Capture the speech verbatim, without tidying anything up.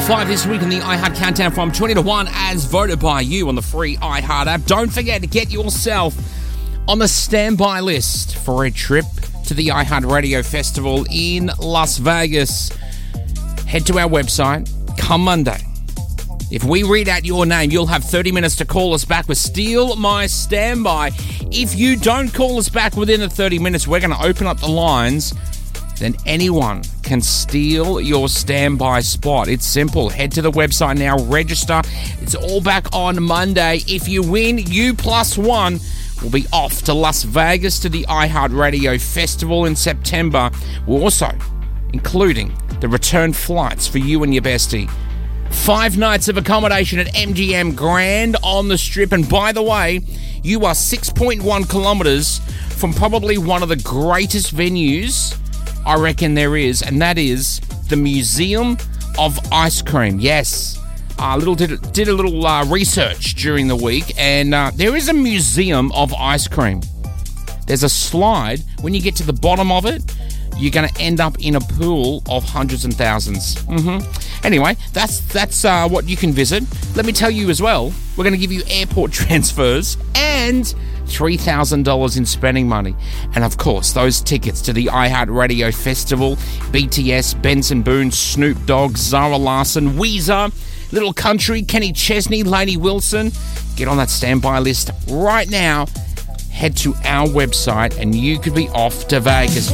five this week in the iHeart Countdown from twenty to one as voted by you on the free iHeart app. Don't forget to get yourself on the standby list for a trip to the iHeart Radio Festival in Las Vegas. Head to our website come Monday. If we read out your name, you'll have thirty minutes to call us back with Steal My Standby. If you don't call us back within the thirty minutes, we're going to open up the lines. Then anyone can steal your standby spot. It's simple. Head to the website now, register. It's all back on Monday. If you win, you plus one will be off to Las Vegas to the iHeart Radio Festival in September. We're also including the return flights for you and your bestie. Five nights of accommodation at M G M Grand on the Strip. And by the way, you are six point one kilometres from probably one of the greatest venues I reckon there is, and that is the Museum of Ice Cream. Yes, uh, little did, did a little uh, research during the week, and uh, there is a Museum of Ice Cream. There's a slide. When you get to the bottom of it, you're going to end up in a pool of hundreds and thousands. Mm-hmm. Anyway, that's that's uh, what you can visit. Let me tell you as well, we're going to give you airport transfers and three thousand dollars in spending money. And of course, those tickets to the iHeart Radio Festival, B T S, Benson Boone, Snoop Dogg, Zara Larsson, Weezer, Little Country, Kenny Chesney, Lainey Wilson. Get on that standby list right now. Head to our website and you could be off to Vegas.